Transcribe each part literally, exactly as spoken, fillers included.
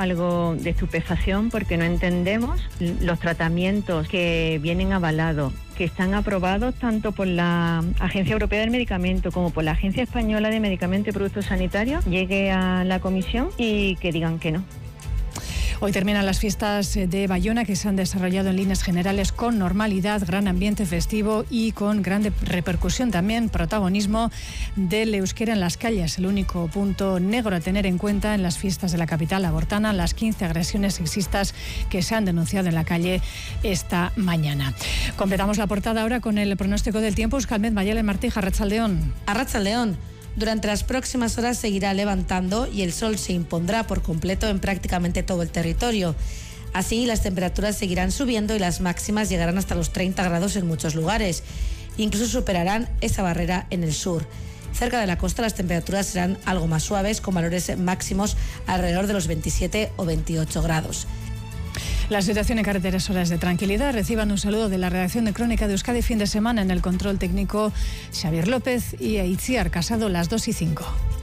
algo de estupefacción porque no entendemos los tratamientos que vienen avalados, que están aprobados tanto por la Agencia Europea del Medicamento como por la Agencia Española de Medicamentos y Productos Sanitarios, llegue a la comisión y que digan que no. Hoy terminan las fiestas de Bayona, que se han desarrollado en líneas generales con normalidad, gran ambiente festivo y con gran repercusión también, protagonismo del euskera en las calles. El único punto negro a tener en cuenta en las fiestas de la capital abortana, las quince agresiones sexistas que se han denunciado en la calle esta mañana. Completamos la portada ahora con el pronóstico del tiempo. Euskalmet, Mayalen Martija, Arratsaldeon. Arratsaldeon. Durante las próximas horas seguirá levantando y el sol se impondrá por completo en prácticamente todo el territorio. Así, las temperaturas seguirán subiendo y las máximas llegarán hasta los treinta grados en muchos lugares. Incluso superarán esa barrera en el sur. Cerca de la costa las temperaturas serán algo más suaves, con valores máximos alrededor de los veintisiete o veintiocho grados. La situación en carreteras, horas de tranquilidad. Reciban un saludo de la redacción de Crónica de Euskadi fin de semana. En el control técnico, Xavier López y Itziar Casado, las dos y cinco.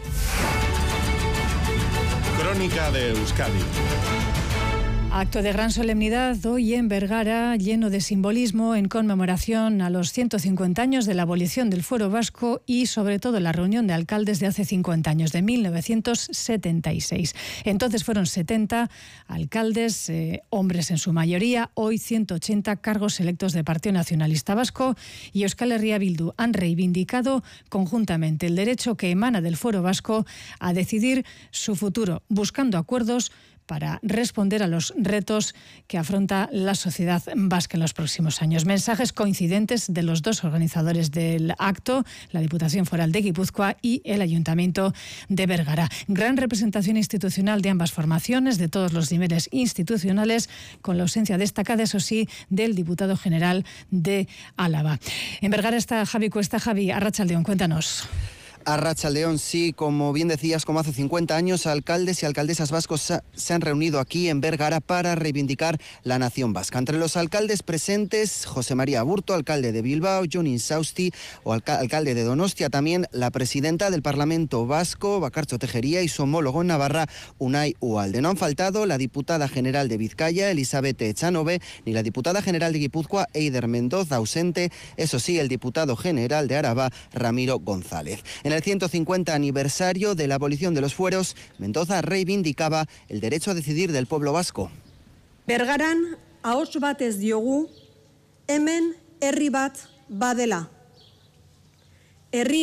Crónica de Euskadi. Acto de gran solemnidad hoy en Vergara, lleno de simbolismo en conmemoración a los ciento cincuenta años de la abolición del fuero vasco y sobre todo la reunión de alcaldes de hace cincuenta años, de mil novecientos setenta y seis. Entonces fueron setenta alcaldes, eh, hombres en su mayoría, hoy ciento ochenta cargos electos del Partido Nacionalista Vasco y Euskal Herria Bildu han reivindicado conjuntamente el derecho que emana del fuero vasco a decidir su futuro, buscando acuerdos para responder a los retos que afronta la sociedad vasca en los próximos años. Mensajes coincidentes de los dos organizadores del acto, la Diputación Foral de Guipúzcoa y el Ayuntamiento de Vergara. Gran representación institucional de ambas formaciones, de todos los niveles institucionales, con la ausencia destacada, eso sí, del Diputado General de Álava. En Vergara está Javi Cuesta. Javi, Arratsaldeon, cuéntanos. Arratsaldeon, sí, como bien decías, como hace cincuenta años, alcaldes y alcaldesas vascos se han reunido aquí en Vergara para reivindicar la nación vasca. Entre los alcaldes presentes, José María Aburto, alcalde de Bilbao, Jon Insausti, o alca alcalde de Donostia, también la presidenta del Parlamento Vasco, Bakartxo Tejeria, y su homólogo en Navarra, Unai Ugalde. No han faltado la diputada general de Vizcaya, Elizabeth Echanove, ni la diputada general de Guipúzcoa, Eider Mendoza, ausente, eso sí, el diputado general de Araba, Ramiro González. En el ciento cincuenta aniversario de la abolición de los fueros, Mendoza reivindicaba el derecho a decidir del pueblo vasco. Bergaran ahots batez diogu, hemen herri bat badela. Herri